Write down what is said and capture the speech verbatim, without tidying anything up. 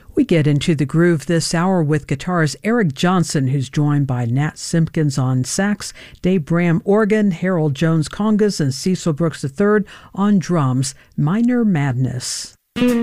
We get into the groove this hour with guitarist Eric Johnson, who's joined by Nat Simpkins on sax, Dave Bram organ, Harold Jones congas, and Cecil Brooks the third on drums. Minor Madness.